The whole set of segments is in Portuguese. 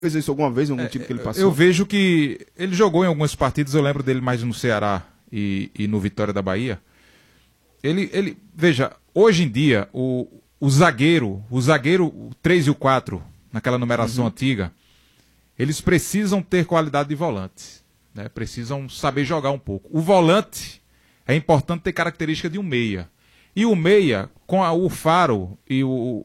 fez isso alguma vez em algum time que ele passou? Eu vejo que ele jogou em algumas partidas, eu lembro dele mais no Ceará e no Vitória da Bahia. Veja, hoje em dia, o zagueiro, o 3 e o 4, naquela numeração antiga, eles precisam ter qualidade de volante, né? Precisam saber jogar um pouco. O volante é importante ter característica de um meia. E o meia, com o faro e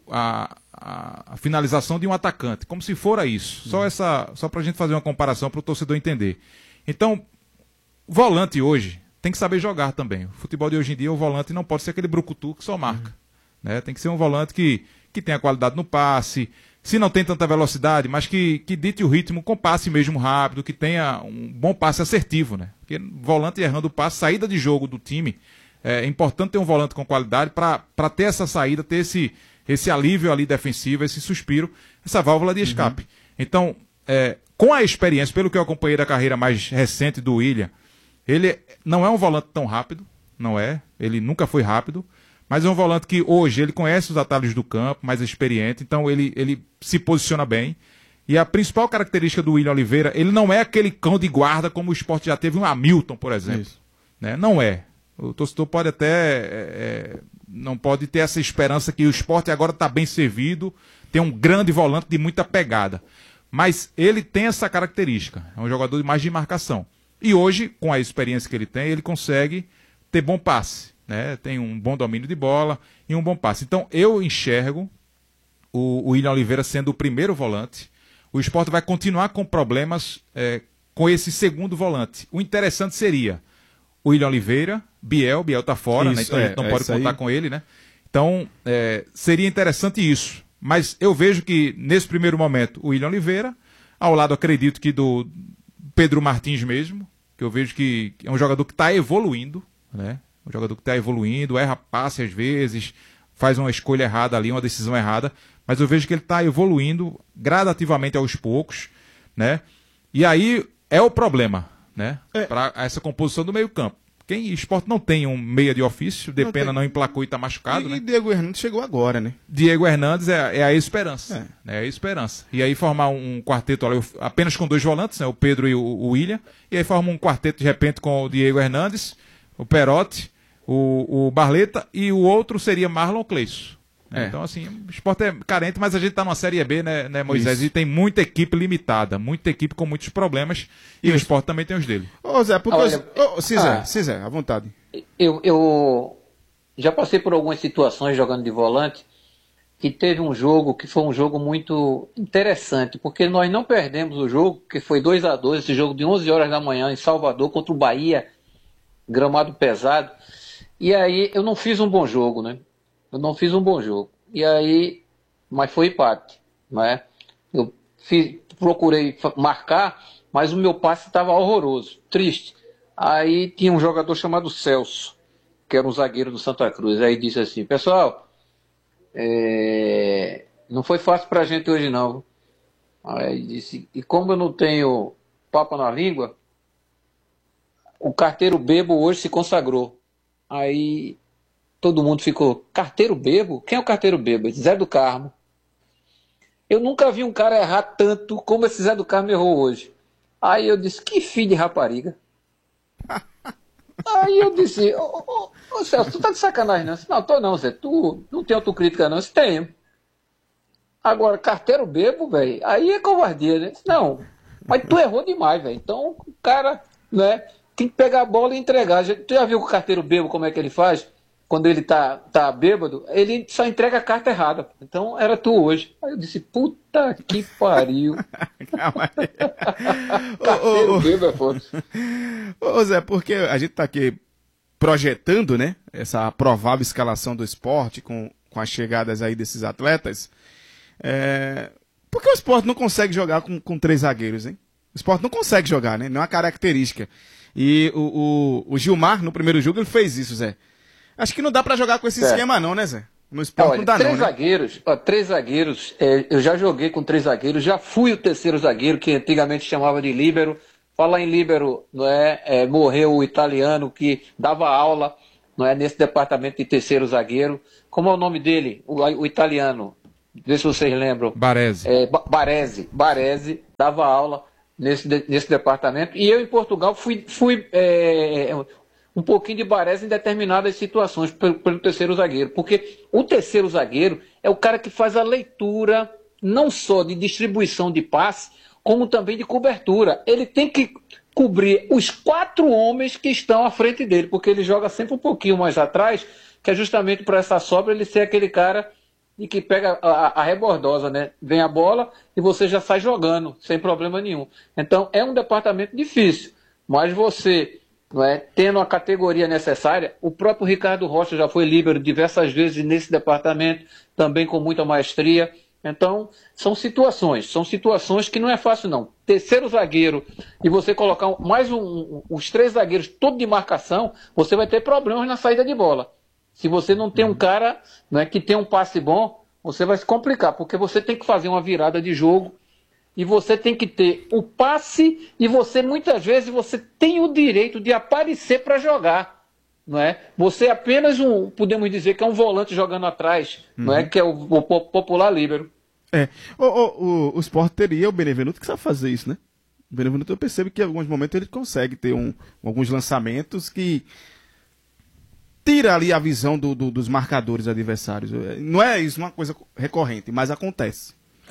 a finalização de um atacante, como se fora isso. Só para a gente fazer uma comparação para o torcedor entender. Então, o volante hoje tem que saber jogar também. O futebol de hoje em dia, o volante não pode ser aquele brucutu que só marca. Né? Tem que ser um volante que tenha qualidade no passe, se não tem tanta velocidade, mas que dite o ritmo com passe mesmo rápido, que tenha um bom passe assertivo. Né? Porque volante errando o passe, saída de jogo do time, é importante ter um volante com qualidade para ter essa saída, ter esse alívio ali defensivo, esse suspiro, essa válvula de escape. Então, com a experiência, pelo que eu acompanhei da carreira mais recente do William, ele não é um volante tão rápido, não é, ele nunca foi rápido, mas é um volante que hoje ele conhece os atalhos do campo, mais experiente, então ele se posiciona bem. E a principal característica do William Oliveira, ele não é aquele cão de guarda como o Sport já teve um Hamilton, por exemplo. Né? Não é. O torcedor pode até não pode ter essa esperança que o Sport agora está bem servido, tem um grande volante de muita pegada. Mas ele tem essa característica, é um jogador mais de marcação. E hoje, com a experiência que ele tem, ele consegue ter bom passe, né? Tem um bom domínio de bola e um bom passe. Então eu enxergo o William Oliveira sendo o primeiro volante. O Sport vai continuar com problemas com esse segundo volante. O interessante seria o William Oliveira, Biel está fora, né? Então a gente não pode contar com ele, né? Então seria interessante isso. Mas eu vejo que nesse primeiro momento o William Oliveira, ao lado acredito que do Pedro Martins mesmo, que eu vejo que é um jogador que está evoluindo, né? Um jogador que está evoluindo, erra passe às vezes, faz uma escolha errada ali, uma decisão errada, mas eu vejo que ele está evoluindo gradativamente aos poucos, né? E aí é o problema, né? Para essa composição do meio-campo. Quem Sport não tem um meia de ofício, Depena não emplacou e está machucado, né? E Diego Hernandes chegou agora, né? Diego Hernandes é a esperança. É a esperança. E aí formar um quarteto ali, apenas com dois volantes, né? O Pedro e o William. E aí forma um quarteto de repente com o Diego Hernandes, o Perotti, o Barleta e o outro seria Marlon Cleison. Então, assim, o Sport é carente, mas a gente está numa Série B, né, Moisés? Isso. E tem muita equipe limitada, muita equipe com muitos problemas, e o Sport também tem os dele. Ô Zé, porque... Zé, à vontade. Eu já passei por algumas situações jogando de volante, e teve um jogo que foi um jogo muito interessante, porque nós não perdemos o jogo, que foi 2-2, esse jogo de 11 horas da manhã em Salvador, contra o Bahia, gramado pesado, e aí eu não fiz um bom jogo, né? Eu não fiz um bom jogo. E aí, mas foi empate, né? Eu procurei marcar, mas o meu passe estava horroroso, triste. Aí tinha um jogador chamado Celso, que era um zagueiro do Santa Cruz. Aí disse assim: pessoal, não foi fácil pra gente hoje não. Aí disse: e como eu não tenho papo na língua, o carteiro bebo hoje se consagrou. Aí todo mundo ficou: carteiro bebo? Quem é o carteiro bebo? Zé do Carmo. Eu nunca vi um cara errar tanto como esse Zé do Carmo errou hoje. Aí eu disse: que filho de rapariga. Aí eu disse: ô Celso, tu tá de sacanagem não? Eu disse: não, tô não, Zé. Tu não tem autocrítica não? Eu disse: tenho. Agora, carteiro bebo, velho, aí é covardia, né? Eu disse: não, mas tu errou demais, velho. Então o cara, né, tem que pegar a bola e entregar. Tu já viu o carteiro bebo como é que ele faz? Quando ele tá bêbado, ele só entrega a carta errada. Então, era tu hoje. Aí eu disse: puta que pariu. Carteiro bêbado é foda. Ô Zé, porque a gente tá aqui projetando, né, essa provável escalação do Sport com as chegadas aí desses atletas. Por que o Sport não consegue jogar com 3 zagueiros, hein? O Sport não consegue jogar, né? Não é uma característica. E o Gilmar, no primeiro jogo, ele fez isso, Zé. Acho que não dá pra jogar com esse esquema não, né, Zé? No Sport não dá não, né? 3 zagueiros, eu já joguei com 3 zagueiros, já fui o terceiro zagueiro, que antigamente chamava de líbero. Falar em líbero, não é? Morreu o italiano que dava aula, não é, nesse departamento de terceiro zagueiro. Como é o nome dele? O italiano. vê se vocês lembram. Baresi. Baresi dava aula nesse departamento. E eu, em Portugal, fui um pouquinho de Baresi em determinadas situações pelo terceiro zagueiro. Porque o terceiro zagueiro é o cara que faz a leitura não só de distribuição de passe, como também de cobertura. Ele tem que cobrir os 4 homens que estão à frente dele, porque ele joga sempre um pouquinho mais atrás, que é justamente para essa sobra ele ser aquele cara e que pega a rebordosa, né? Vem a bola e você já sai jogando, sem problema nenhum. Então, é um departamento difícil, mas você, não é, tendo a categoria necessária, o próprio Ricardo Rocha já foi líbero diversas vezes nesse departamento, também com muita maestria. Então, são situações que não é fácil não. Terceiro zagueiro e você colocar mais os 3 zagueiros todos de marcação, você vai ter problemas na saída de bola. Se você não tem um cara, né, que tem um passe bom, você vai se complicar, porque você tem que fazer uma virada de jogo e você tem que ter o passe e você, muitas vezes, você tem o direito de aparecer para jogar. Não é? Você é apenas podemos dizer que é um volante jogando atrás, não é? Que é o popular líbero. O Sport teria o Benevenuto que sabe fazer isso, né? O Benevenuto, eu percebo que em alguns momentos ele consegue ter alguns lançamentos que tira ali a visão dos marcadores adversários. Não é isso uma coisa recorrente, mas acontece.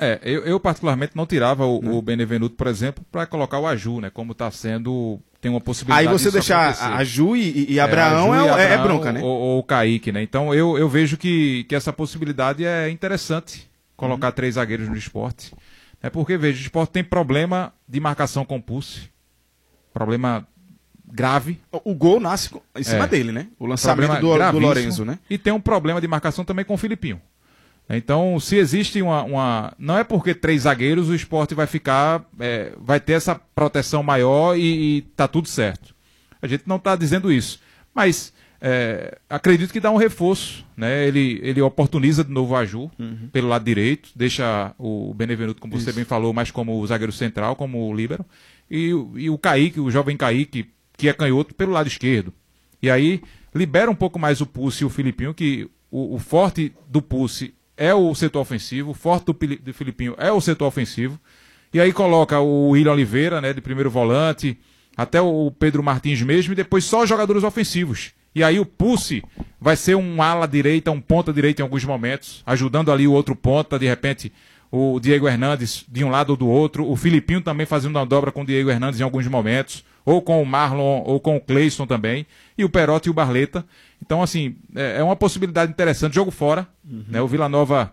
Eu particularmente não tirava o Benevenuto, por exemplo, para colocar o Aju, né? Como está sendo, tem uma possibilidade. Aí você deixar a Aju e Abraão é bronca, né? Ou o Kaique, né? Então eu vejo que essa possibilidade é interessante, colocar 3 zagueiros no Sport. Porque, veja, o Sport tem problema de marcação com pulse, problema grave. O gol nasce em cima dele, né? O lançamento do Lorenzo, né? E tem um problema de marcação também com o Filipinho. Então, se existe não é porque 3 zagueiros o Sport vai ficar, vai ter essa proteção maior e tá tudo certo. A gente não está dizendo isso. Mas acredito que dá um reforço, né? Ele oportuniza de novo o Aju pelo lado direito, deixa o Benevenuto, como você bem falou, mais como o zagueiro central, como o líbero, e o Kaique, o jovem Kaique, que é canhoto, pelo lado esquerdo. E aí libera um pouco mais o Pulse e o Filipinho, que o forte do Pulse é o setor ofensivo, o forte do Filipinho é o setor ofensivo. E aí coloca o William Oliveira, né, de primeiro volante, até o Pedro Martins mesmo, e depois só os jogadores ofensivos. E aí o Pulse vai ser um ala direita, um ponta direita em alguns momentos, ajudando ali o outro ponta, de repente o Diego Hernandes de um lado ou do outro, o Filipinho também fazendo uma dobra com o Diego Hernandes em alguns momentos, ou com o Marlon, ou com o Cleison também, e o Perotti e o Barleta. Então, assim, é uma possibilidade interessante. Jogo fora, né? O Vila Nova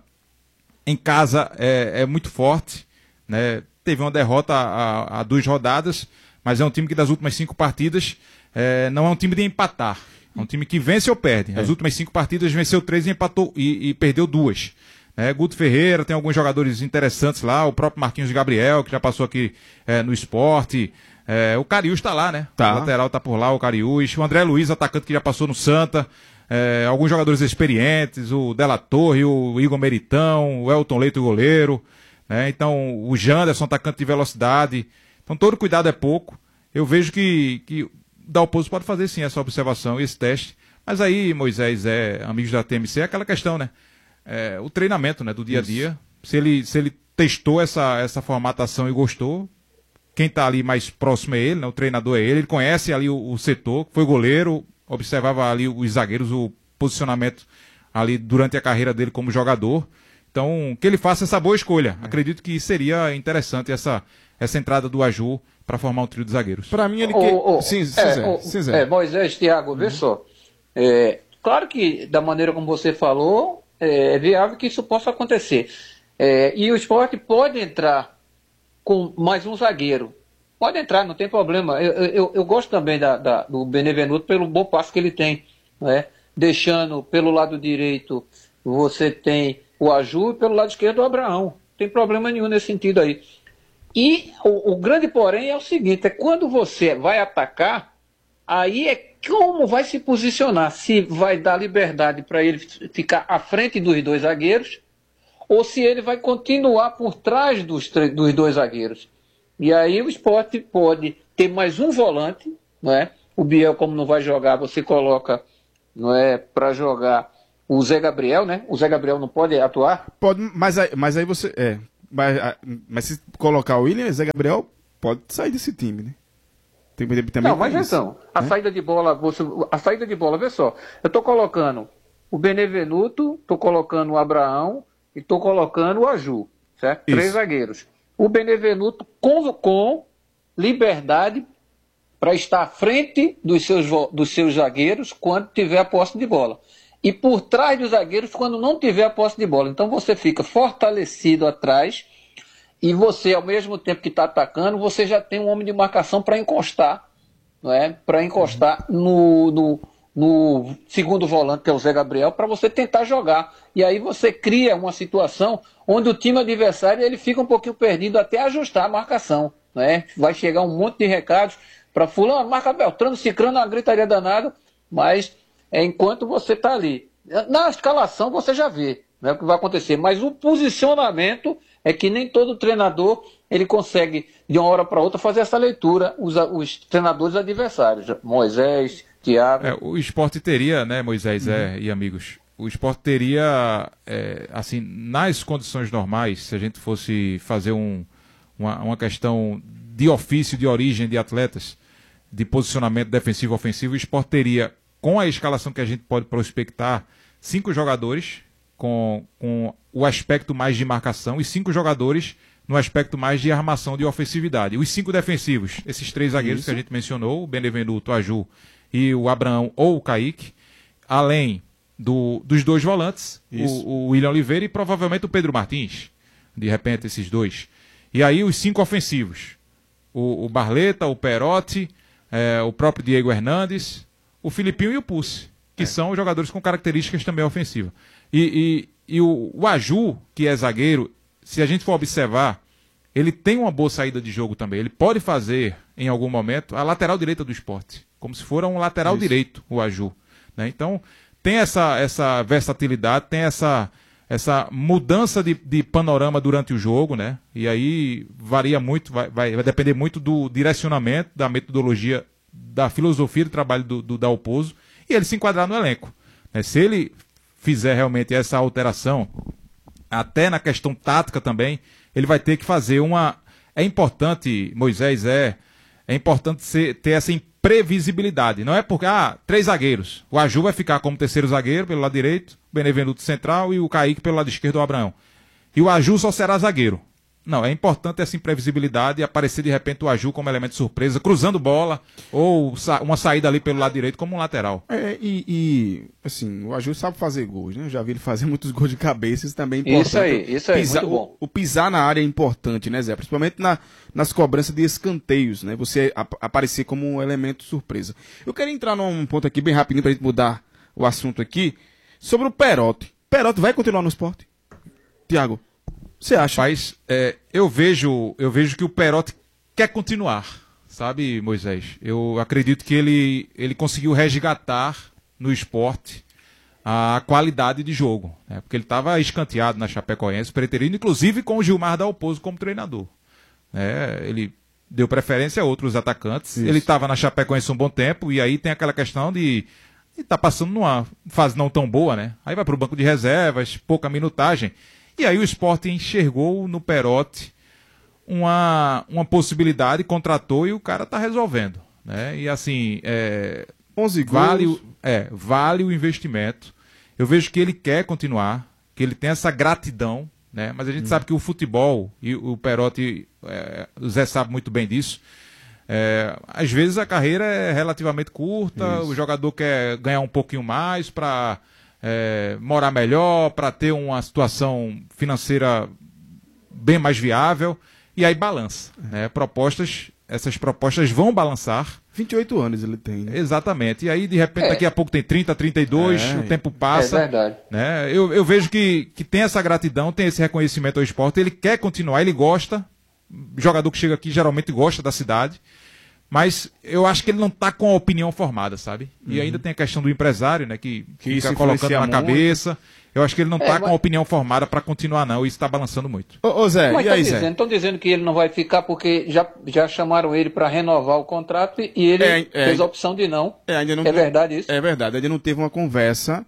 em casa é muito forte, né? Teve uma derrota há 2 rodadas, mas é um time que das últimas 5 partidas não é um time de empatar. É um time que vence ou perde. As últimas 5 partidas venceu 3 e empatou e perdeu 2. Guto Ferreira, tem alguns jogadores interessantes lá, o próprio Marquinhos Gabriel, que já passou aqui no Sport. O Cariús está lá, né? Tá. O lateral está por lá, o Cariús. O André Luiz, atacante que já passou no Santa. Alguns jogadores experientes, o Della Torre, o Igor Meritão, o Elton Leito, o goleiro. Então, o Janderson, atacante de velocidade. Então, todo cuidado é pouco. Eu vejo que o Dalpozo pode fazer, sim, essa observação e esse teste. Mas aí, Moisés, amigos da TMC, é aquela questão, né? O treinamento, né, do dia a dia. Se ele testou essa formatação e gostou, quem está ali mais próximo é ele, né? O treinador é ele conhece ali o setor, foi goleiro, observava ali os zagueiros, o posicionamento ali durante a carreira dele como jogador. Então, que ele faça essa boa escolha. Acredito que seria interessante essa entrada do Aju para formar um trio de zagueiros. Para mim, ele Sim, Zé. Moisés, Thiago, vê só. Claro que, da maneira como você falou, é viável que isso possa acontecer. E o Sport pode entrar com mais um zagueiro. Pode entrar, não tem problema. Eu gosto também do Benevenuto pelo bom passo que ele tem. Né? Deixando pelo lado direito, você tem o Aju e pelo lado esquerdo o Abraão. Não tem problema nenhum nesse sentido aí. E o grande porém é o seguinte, quando você vai atacar, aí é como vai se posicionar. Se vai dar liberdade para ele ficar à frente dos 2 zagueiros, ou se ele vai continuar por trás dos 2 zagueiros. E aí o Sport pode ter mais um volante, não é? O Biel, como não vai jogar, você coloca, não é, para jogar o Zé Gabriel, né? O Zé Gabriel não pode atuar? Pode, mas aí você. Mas se colocar o William, Zé Gabriel pode sair desse time, né? Também Não, mas então, a saída de bola, vê só. Eu estou colocando o Benevenuto, estou colocando o Abraão e estou colocando o Aju, certo? Isso. 3 zagueiros. O Benevenuto com liberdade para estar à frente dos seus zagueiros quando tiver a posse de bola. E por trás dos zagueiros quando não tiver a posse de bola. Então você fica fortalecido atrás e você, ao mesmo tempo que está atacando, você já tem um homem de marcação para encostar, não é? Para encostar no segundo volante, que é o Zé Gabriel, para você tentar jogar. E aí você cria uma situação onde o time adversário ele fica um pouquinho perdido até ajustar a marcação. Não é? Vai chegar um monte de recados para fulano, marca Beltrano, Cicrano, uma gritaria danada, mas enquanto você está ali. Na escalação você já vê, né, o que vai acontecer, mas o posicionamento é que nem todo treinador ele consegue, de uma hora para outra, fazer essa leitura, os treinadores adversários, Moisés, Thiago. O Sport teria, né, Moisés e amigos, o Sport teria, assim, nas condições normais, se a gente fosse fazer uma questão de ofício, de origem de atletas, de posicionamento defensivo e ofensivo, o Sport teria, com a escalação que a gente pode prospectar, 5 jogadores com o aspecto mais de marcação e 5 jogadores no aspecto mais de armação, de ofensividade. Os 5 defensivos, esses 3 zagueiros que a gente mencionou, o Benevenuto, o Aju e o Abraão ou o Kaique, além dos 2 volantes, o William Oliveira e provavelmente o Pedro Martins, de repente esses 2. E aí os 5 ofensivos, o Barleta, o Perotti, o próprio Diego Hernandes, o Filipinho e o Pucci, que são jogadores com características também ofensivas. E o Aju, que é zagueiro, se a gente for observar, ele tem uma boa saída de jogo também. Ele pode fazer, em algum momento, a lateral direita do Sport, como se for um lateral direito, o Aju. Né? Então, tem essa versatilidade, tem essa mudança de panorama durante o jogo, né? E aí varia muito, vai depender muito do direcionamento, da metodologia, da filosofia de trabalho do Dalpozo, e ele se enquadrar no elenco. Né? Se ele fizer realmente essa alteração, até na questão tática também, ele vai ter que fazer uma... É importante, Moisés, é importante ter essa imprevisibilidade. Não é porque, 3 zagueiros. O Aju vai ficar como terceiro zagueiro pelo lado direito, o Benevenuto central e o Kaique pelo lado esquerdo, o Abraão. E o Aju só será zagueiro. Não, é importante essa imprevisibilidade e aparecer de repente o Aju como elemento de surpresa, cruzando bola, ou uma saída ali pelo lado direito como um lateral. Assim, o Aju sabe fazer gols, né? Eu já vi ele fazer muitos gols de cabeça, isso também é importante. Isso aí, muito bom. O pisar na área é importante, né, Zé? Principalmente nas cobranças de escanteios, né? Você aparecer como um elemento surpresa. Eu quero entrar num ponto aqui bem rapidinho pra gente mudar o assunto aqui, sobre o Perotti. Perotti vai continuar no Sport? Thiago? Você acha? Mas eu vejo que o Perotti quer continuar, sabe, Moisés? Eu acredito que ele conseguiu resgatar no Sport a qualidade de jogo, né? Porque ele estava escanteado na Chapecoense, preterido, inclusive com o Gilmar Dalpozo como treinador. Ele deu preferência a outros atacantes. Isso. Ele estava na Chapecoense um bom tempo, e aí tem aquela questão de estar passando numa fase não tão boa, né? Aí vai para o banco de reservas, pouca minutagem. E aí o Sport enxergou no Perotti uma possibilidade, contratou e o cara está resolvendo. Né? E assim, 11 gols. Vale o investimento. Eu vejo que ele quer continuar, que ele tem essa gratidão, né? Mas a gente sabe que o futebol, e o Perotti, o Zé sabe muito bem disso, às vezes a carreira é relativamente curta, o jogador quer ganhar um pouquinho mais para... morar melhor, para ter uma situação financeira bem mais viável, e aí balança. Né? Essas propostas vão balançar. 28 anos ele tem, né? Exatamente. E aí, de repente, daqui a pouco tem 30, 32, o tempo passa. É verdade. Né? Eu vejo que tem essa gratidão, tem esse reconhecimento ao esporte, ele quer continuar, ele gosta. O jogador que chega aqui geralmente gosta da cidade. Mas eu acho que ele não está com a opinião formada, sabe? E ainda tem a questão do empresário, né? Que fica colocando na cabeça. Eu acho que ele não está com a opinião formada para continuar, não. Isso está balançando muito. Ô Zé, mas e aí, Zé? Estão dizendo que ele não vai ficar porque já chamaram ele para renovar o contrato e ele fez a opção de não. Ainda não é verdade isso? É verdade. Ainda não teve uma conversa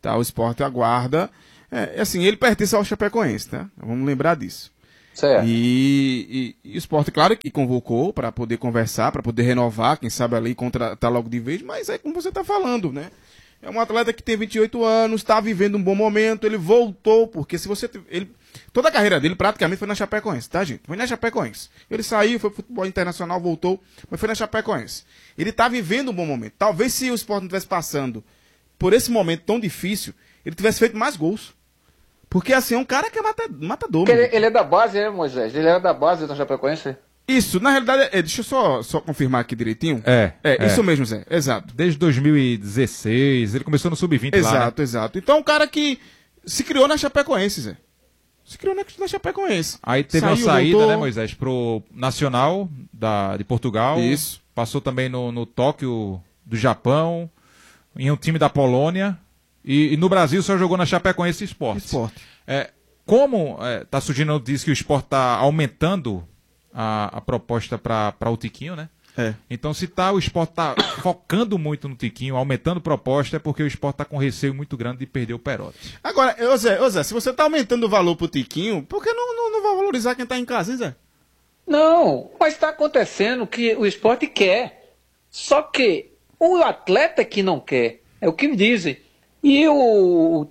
Tá? O Sport aguarda. Assim, ele pertence ao Chapecoense, tá? Vamos lembrar disso. Certo. E o Sport, claro que convocou para poder conversar, para poder renovar, quem sabe ali contratar logo de vez, mas é como você está falando, né? É um atleta que tem 28 anos, está vivendo um bom momento, ele voltou, porque se você... toda a carreira dele praticamente foi na Chapecoense, tá, gente? Foi na Chapecoense. Ele saiu, foi pro futebol internacional, voltou, mas foi na Chapecoense. Ele está vivendo um bom momento. Talvez se o Sport não estivesse passando por esse momento tão difícil, ele tivesse feito mais gols. Porque assim, é um cara que é matador. Ele é da base, Moisés? Ele era da base da Chapecoense? Isso, na realidade, deixa eu só confirmar aqui direitinho. Isso mesmo, Zé, exato. Desde 2016, ele começou no Sub-20 lá, né? Exato. Então, um cara que se criou na Chapecoense, Zé. Se criou na Chapecoense. Aí teve uma saída, né, Moisés, pro Nacional de Portugal. Isso. Passou também no Tóquio do Japão, em um time da Polônia. E no Brasil só jogou na Chapecoense Sport. Como está surgindo a notícia que o Sport está aumentando a proposta para o Tiquinho, né? Então, se o Sport está focando muito no Tiquinho, aumentando proposta, é porque o Sport está com receio muito grande de perder o Perotti. Agora, Zé, se você está aumentando o valor pro Tiquinho, por que não vai valorizar quem está em casa, hein, Zé? Não, mas está acontecendo que o Sport quer. Só que o atleta que não quer, é o que me dizem. E o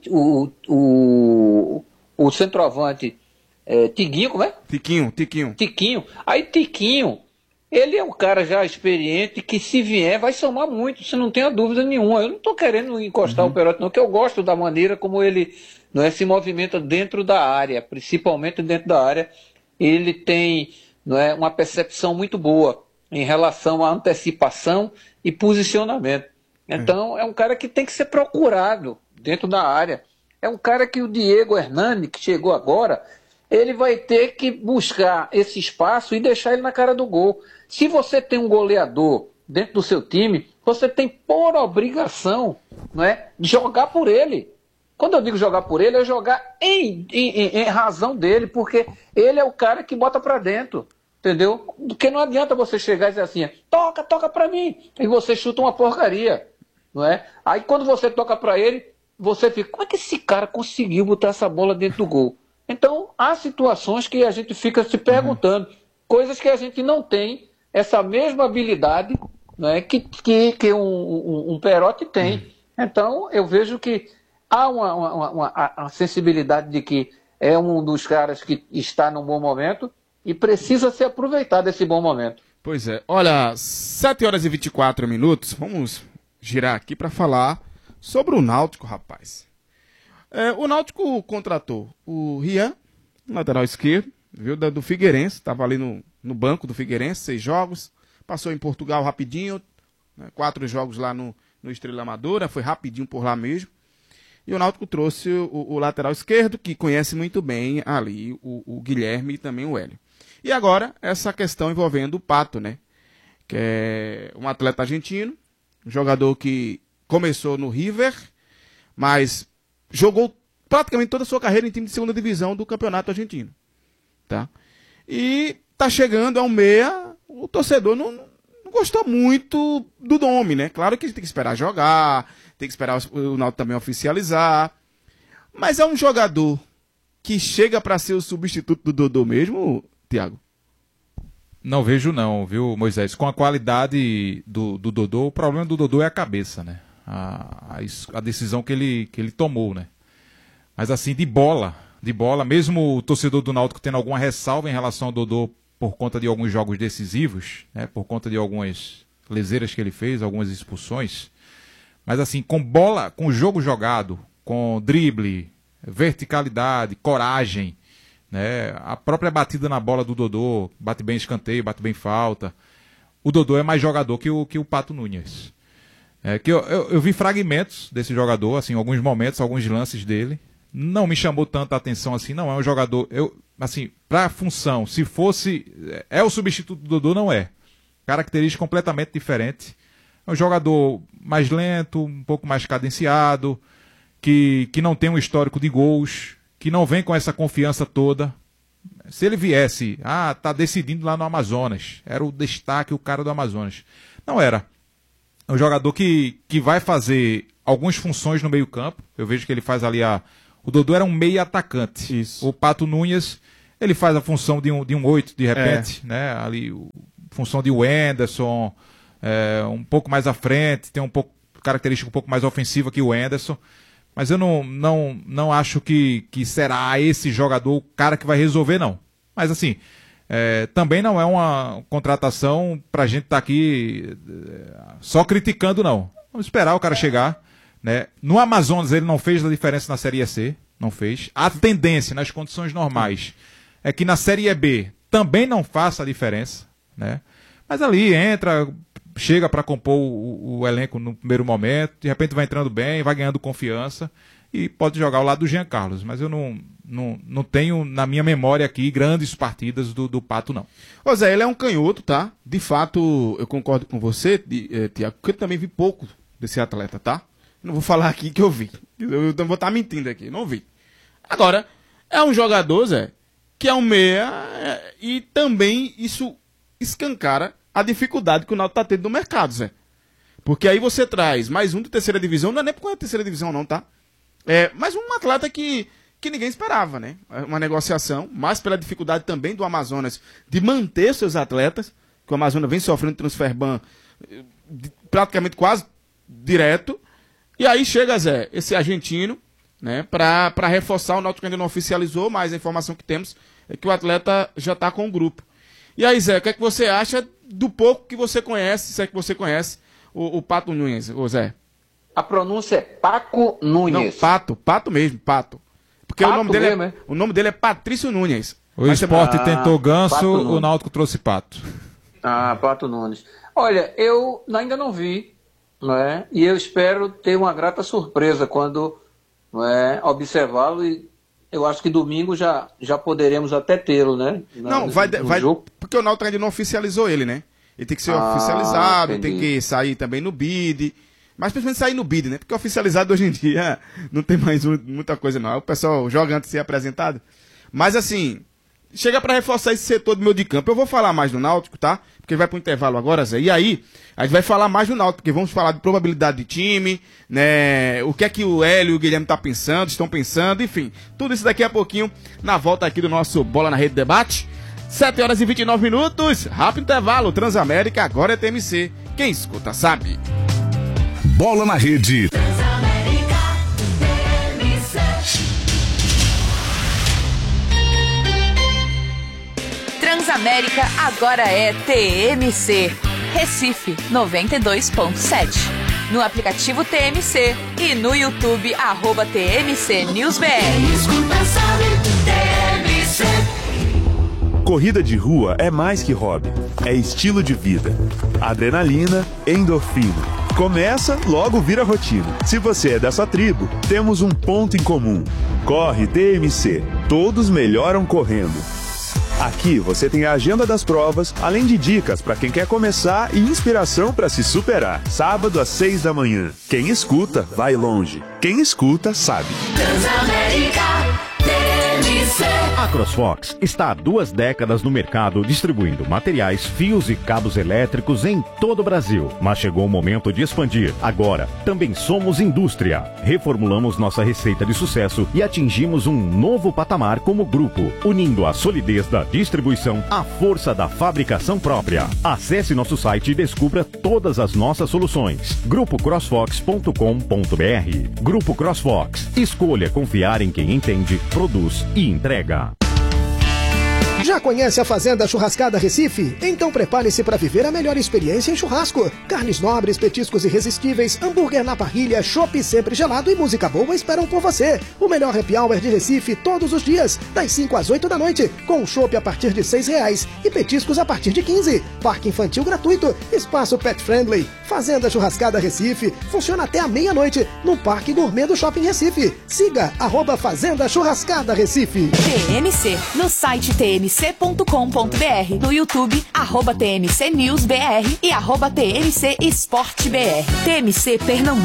centroavante Tiguinho, como é? Tiquinho. Aí Tiquinho, ele é um cara já experiente que se vier vai somar muito, você não tenha dúvida nenhuma. Eu não estou querendo encostar o Perotti, não, que eu gosto da maneira como ele se movimenta dentro da área, principalmente dentro da área. Ele tem uma percepção muito boa em relação à antecipação e posicionamento. Então, é um cara que tem que ser procurado dentro da área. É um cara que o Diego Hernani, que chegou agora, ele vai ter que buscar esse espaço e deixar ele na cara do gol. Se você tem um goleador dentro do seu time, você tem por obrigação de jogar por ele. Quando eu digo jogar por ele, é jogar em razão dele, porque ele é o cara que bota para dentro. Entendeu? Porque não adianta você chegar e dizer assim, toca pra mim, e você chuta uma porcaria. Não é? Aí quando você toca para ele, você fica, como é que esse cara conseguiu botar essa bola dentro do gol? Então, há situações que a gente fica se perguntando, coisas que a gente não tem essa mesma habilidade que um Perotti tem. Então, eu vejo que há uma sensibilidade de que é um dos caras que está num bom momento e precisa ser aproveitado esse bom momento. Pois é. Olha, 7h24, vamos girar aqui para falar sobre o Náutico, rapaz. O Náutico contratou o Rian, lateral esquerdo, viu, do Figueirense, estava ali no banco do Figueirense, 6 jogos, passou em Portugal rapidinho, 4 jogos lá no Estrela Amadora, foi rapidinho por lá mesmo. E o Náutico trouxe o lateral esquerdo, que conhece muito bem ali o Guilherme e também o Hélio. E agora, essa questão envolvendo o Pato, né? Que é um atleta argentino, um jogador que começou no River, mas jogou praticamente toda a sua carreira em time de segunda divisão do campeonato argentino. Tá? E tá chegando a um meia, o torcedor não gostou muito do nome, né? Claro que a gente tem que esperar jogar, tem que esperar o Náutico também oficializar, mas é um jogador que chega para ser o substituto do Dodô mesmo, Thiago? Não vejo não, viu, Moisés? Com a qualidade do Dodô, o problema do Dodô é a cabeça, né? A decisão que ele tomou, né? Mas assim, de bola, mesmo o torcedor do Náutico tendo alguma ressalva em relação ao Dodô por conta de alguns jogos decisivos, né? Por conta de algumas leseiras que ele fez, algumas expulsões. Mas assim, com bola, com jogo jogado, com drible, verticalidade, coragem, né? A própria batida na bola do Dodô, bate bem escanteio, bate bem falta. O Dodô é mais jogador que o Pato Nunes. Eu vi fragmentos desse jogador, assim, alguns momentos, alguns lances dele. Não me chamou tanta atenção assim, não é um jogador... assim, pra função, se fosse... É o substituto do Dodô, não é. Característica completamente diferente. É um jogador mais lento, um pouco mais cadenciado, que não tem um histórico de gols, que não vem com essa confiança toda. Se ele viesse, tá decidindo lá no Amazonas, era o destaque, o cara do Amazonas. Não era. É um jogador que vai fazer algumas funções no meio campo. Eu vejo que ele faz ali o Dodô era um meio atacante. Isso. O Pato Nunes, ele faz a função de um 8, de repente, né? Ali, função de Wenderson, um pouco mais à frente, tem característica um pouco mais ofensiva que o Wenderson. Mas eu não acho que será esse jogador o cara que vai resolver, não. Mas assim, também não é uma contratação pra gente estar aqui só criticando, não. Vamos esperar o cara chegar, né? No Amazonas ele não fez a diferença na Série C, não fez. A tendência nas condições normais é que na Série B também não faça a diferença, né? Mas ali chega para compor o elenco no primeiro momento, de repente vai entrando bem, vai ganhando confiança e pode jogar ao lado do Jean Carlos. Mas eu não tenho na minha memória aqui grandes partidas do Pato, não. Ô Zé, ele é um canhoto, tá? De fato, eu concordo com você, Tiago, porque eu também vi pouco desse atleta, tá? Não vou falar aqui que eu vi. Eu não vou estar mentindo aqui, não vi. Agora, é um jogador, Zé, que é um meia e também isso escancara a dificuldade que o Náutico tá tendo no mercado, Zé. Porque aí você traz mais um de terceira divisão, não é nem por causa da terceira divisão não, tá? Mais um atleta que ninguém esperava, né? Uma negociação, mas pela dificuldade também do Amazonas de manter seus atletas, que o Amazonas vem sofrendo transfer ban praticamente quase direto. E aí chega, Zé, esse argentino, né, para reforçar. O Náutico ainda não oficializou, mas a informação que temos é que o atleta já tá com o grupo. E aí, Zé, o que é que você acha do pouco que você conhece, se é que você conhece, o Pato Nunes, ô Zé? A pronúncia é Paco Nunes. Não, Pato mesmo, Pato. Porque Pato o nome dele é Patrício Nunes. O Sport tentou Ganso, o Náutico trouxe Pato. Pato Nunes. Olha, eu ainda não vi, não é? E eu espero ter uma grata surpresa quando, não é, observá-lo, e eu acho que domingo já poderemos até tê-lo, né? Vai jogo. Porque o Náutico ainda não oficializou ele, né? Ele tem que ser oficializado, entendi. tem que sair também no BID. Mas principalmente sair no BID, né? Porque oficializado hoje em dia não tem mais muita coisa, não. O pessoal joga antes de ser apresentado. Mas assim, chega para reforçar esse setor do meio de campo. Eu vou falar mais do Náutico, tá? Porque vai pro intervalo agora, Zé. E aí, a gente vai falar mais do Náutico, porque vamos falar de probabilidade de time, né? O que é que o Hélio e o Guilherme estão pensando, enfim. Tudo isso daqui a pouquinho, na volta aqui do nosso Bola na Rede Debate. 7h29, rápido intervalo. Transamérica, agora é TMC. Quem escuta sabe. Bola na Rede. Transamérica, TMC. Transamérica agora é TMC. Recife 92.7. No aplicativo TMC e no YouTube @TMC NewsBR. Escuta, sabe, TMC. Corrida de rua é mais que hobby, é estilo de vida. Adrenalina, endorfina. Começa, logo vira rotina. Se você é dessa tribo, temos um ponto em comum. Corre TMC. Todos melhoram correndo. Aqui você tem a agenda das provas, além de dicas para quem quer começar e inspiração para se superar. Sábado às 6 da manhã. Quem escuta, vai longe. Quem escuta, sabe. Transamérica, TMC. A CrossFox está há 2 décadas no mercado distribuindo materiais, fios e cabos elétricos em todo o Brasil. Mas chegou o momento de expandir. Agora, também somos indústria. Reformulamos nossa receita de sucesso e atingimos um novo patamar como grupo, unindo a solidez da distribuição à força da fabricação própria. Acesse nosso site e descubra todas as nossas soluções. grupocrossfox.com.br. Grupo CrossFox. Escolha confiar em quem entende, produz e entrega. Já conhece a Fazenda Churrascada Recife? Então prepare-se para viver a melhor experiência em churrasco. Carnes nobres, petiscos irresistíveis, hambúrguer na parrilha, chopp sempre gelado e música boa esperam por você. O melhor happy hour de Recife todos os dias, das 5 às 8 da noite, com chopp a partir de R$6 e petiscos a partir de 15. Parque infantil gratuito, espaço pet friendly. Fazenda Churrascada Recife funciona até a meia-noite no Parque Gourmet do Shopping Recife. Siga @Fazenda Churrascada Recife. TMC, no site tmc.com.br, no YouTube @TMC NewsBR e @TMC Esporte BR. TMC Pernambuco.